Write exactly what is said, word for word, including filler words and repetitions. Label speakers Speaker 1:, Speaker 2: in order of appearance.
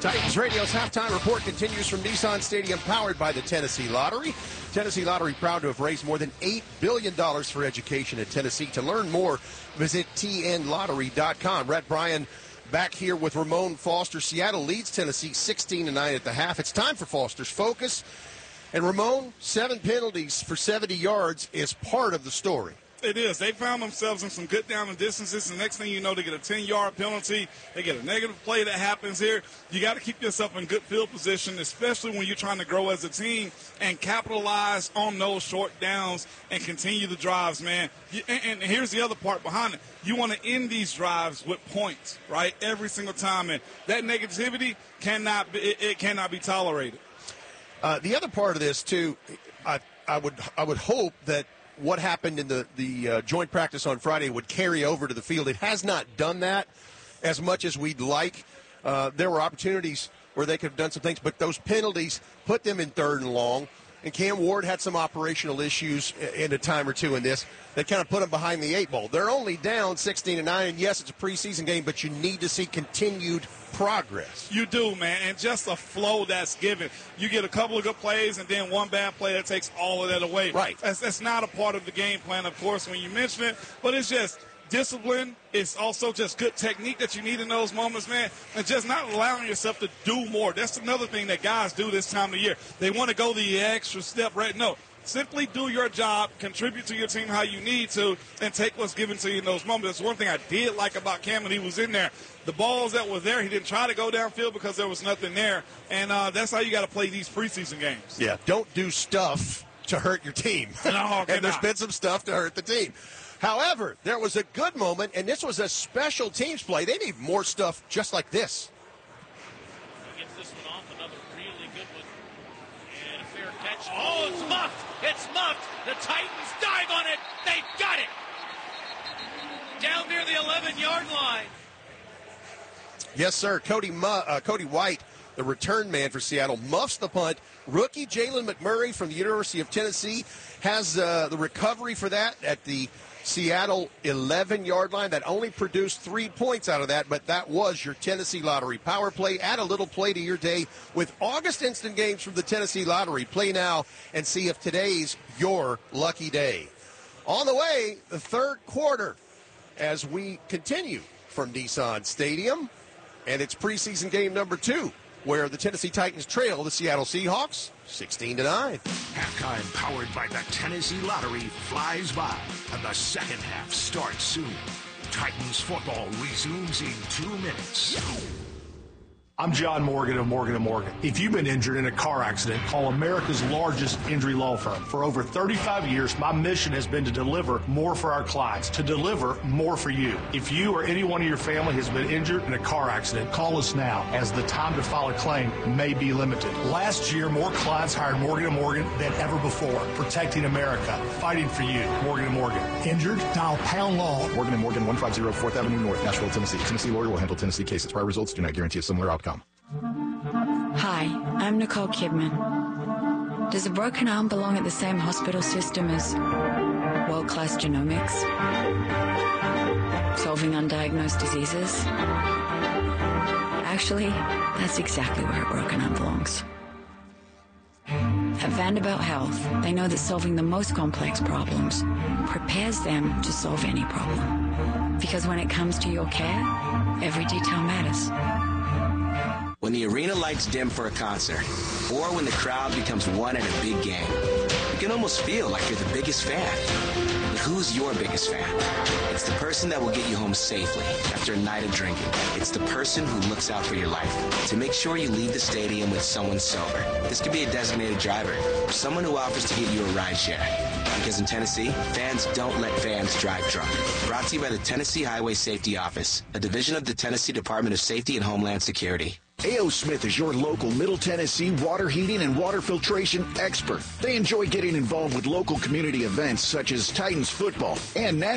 Speaker 1: Titans Radio's halftime report continues from Nissan Stadium, powered by the Tennessee Lottery. Tennessee Lottery proud to have raised more than eight billion dollars for education in Tennessee. To learn more, visit T N lottery dot com. Brett Bryan back here with Ramon Foster. Seattle leads Tennessee sixteen to nine at the half. It's time for Foster's Focus. And Ramon, seven penalties for seventy yards is part of the story.
Speaker 2: It is. They found themselves in some good down and distances. The next thing you know, they get a ten-yard penalty. They get a negative play that happens here. You got to keep yourself in good field position, especially when you're trying to grow as a team and capitalize on those short downs and continue the drives, man. And, and here's the other part behind it. You want to end these drives with points, right, every single time. And that negativity cannot be, it, it cannot be tolerated.
Speaker 1: Uh, the other part of this, too, I, I would I would hope that what happened in the, the uh, joint practice on Friday would carry over to the field. It has not done that as much as we'd like. Uh, there were opportunities where they could have done some things, but those penalties put them in third and long. And Cam Ward had some operational issues in a time or two in this that kind of put them behind the eight ball. They're only down sixteen to nine, and yes, it's a preseason game, but you need to see continued progress.
Speaker 2: You do, man, and just a flow that's given. You get a couple of good plays and then one bad play that takes all of that away.
Speaker 1: Right.
Speaker 2: That's, that's not a part of the game plan, of course, when you mention it, but it's just discipline. It's also just good technique that you need in those moments, man, and just not allowing yourself to do more. That's another thing that guys do this time of year. They want to go the extra step, right? No. Simply do your job, contribute to your team how you need to, and take what's given to you in those moments. That's one thing I did like about Cam when he was in there. The balls that were there, he didn't try to go downfield because there was nothing there. And uh, that's how you got to play these preseason games.
Speaker 1: Yeah, don't do stuff to hurt your team.
Speaker 2: No,
Speaker 1: and there's been some stuff to hurt the team. However, there was a good moment, and this was a special teams play. They need more stuff just like this.
Speaker 3: Gets this one off, another really good one. And a fair catch. Oh, it's muffed. It's muffed. The Titans dive on it. They got it. Down near the eleven-yard line.
Speaker 1: Yes, sir. Cody Mu- uh, Cody White, the return man for Seattle, muffs the punt. Rookie Jalen McMurray from the University of Tennessee has uh, the recovery for that at the Seattle eleven-yard line. That only produced three points out of that, but that was your Tennessee Lottery power play. Add a little play to your day with August Instant Games from the Tennessee Lottery. Play now and see if today's your lucky day. On the way, the third quarter as we continue from Nissan Stadium, and it's preseason game number two, where the Tennessee Titans trail the Seattle Seahawks sixteen to nine.
Speaker 4: Halftime powered by the Tennessee Lottery flies by, and the second half starts soon. Titans football resumes in two minutes.
Speaker 5: I'm John Morgan of Morgan and Morgan. If you've been injured in a car accident, call America's largest injury law firm. For over thirty-five years, my mission has been to deliver more for our clients, to deliver more for you. If you or anyone in your family has been injured in a car accident, call us now, as the time to file a claim may be limited. Last year, more clients hired Morgan and Morgan than ever before, protecting America, fighting for you. Morgan and Morgan. Injured? Dial pound law.
Speaker 6: Morgan and Morgan, one fifty fourth Avenue North, Nashville, Tennessee. Tennessee lawyer will handle Tennessee cases. Prior results do not guarantee a similar outcome.
Speaker 7: Hi, I'm Nicole Kidman. Does a broken arm belong at the same hospital system as world-class genomics? Solving undiagnosed diseases? Actually, that's exactly where a broken arm belongs. At Vanderbilt Health, they know that solving the most complex problems prepares them to solve any problem. Because when it comes to your care, every detail matters.
Speaker 8: When the arena lights dim for a concert, or when the crowd becomes one at a big game, you can almost feel like you're the biggest fan. But who's your biggest fan? It's the person that will get you home safely after a night of drinking. It's the person who looks out for your life to make sure you leave the stadium with someone sober. This could be a designated driver or someone who offers to get you a ride share. Because in Tennessee, fans don't let fans drive drunk. Brought to you by the Tennessee Highway Safety Office, a division of the Tennessee Department of Safety and Homeland Security.
Speaker 9: A O. Smith is your local Middle Tennessee water heating and water filtration expert. They enjoy getting involved with local community events such as Titans football and national